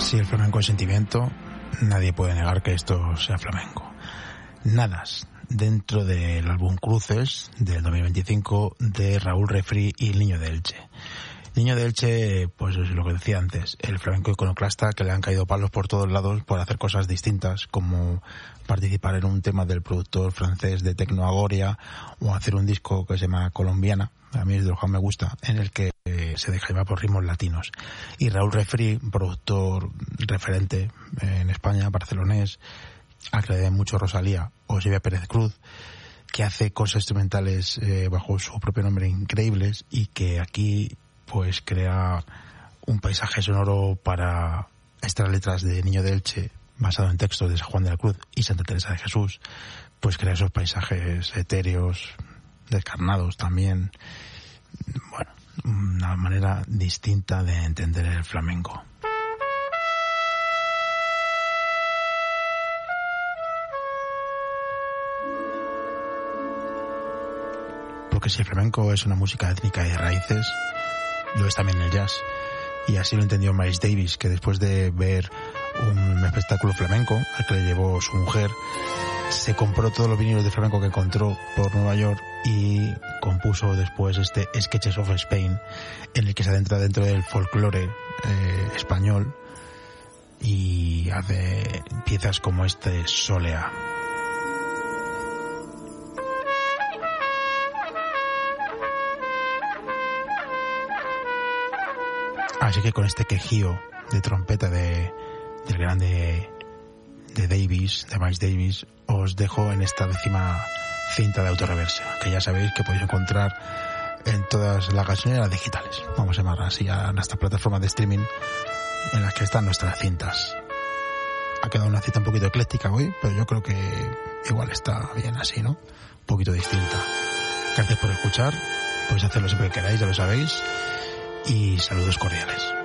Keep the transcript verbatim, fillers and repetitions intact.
Si el flamenco es sentimiento, nadie puede negar que esto sea flamenco. Nadas, dentro del álbum Cruces del dos mil veinticinco de Raúl Refri y el Niño de Elche. Niño de Elche, pues es lo que decía antes, el flamenco iconoclasta que le han caído palos por todos lados por hacer cosas distintas, como participar en un tema del productor francés de Tecno Agoria, o hacer un disco que se llama Colombiana, a mí es de lo que más me gusta, en el que eh, se deja llevar por ritmos latinos. Y Raúl Refri, productor referente en España, barcelonés, al que le debe mucho Rosalía o Silvia Pérez Cruz, que hace cosas instrumentales eh, bajo su propio nombre increíbles, y que aquí pues crea un paisaje sonoro para estas letras de Niño de Elche, basado en textos de San Juan de la Cruz y Santa Teresa de Jesús. Pues crea esos paisajes etéreos, descarnados también. Bueno, una manera distinta de entender el flamenco. Porque si el flamenco es una música étnica y de raíces, lo es también el jazz. Y así lo entendió Miles Davis, que después de ver un espectáculo flamenco al que le llevó su mujer, se compró todos los vinilos de flamenco que encontró por Nueva York y compuso después este Sketches of Spain, en el que se adentra dentro del folclore eh, español y hace piezas como este Solea. Así que con este quejío de trompeta de del grande de Davis, de Miles Davis, os dejo en esta décima cinta de Autoreverse, que ya sabéis que podéis encontrar en todas las gasolineras digitales, vamos a llamar así a nuestras plataformas de streaming en las que están nuestras cintas. Ha quedado una cita un poquito ecléctica hoy, pero yo creo que igual está bien así, ¿no? Un poquito distinta. Gracias por escuchar, podéis hacerlo siempre que queráis, ya lo sabéis, y saludos cordiales.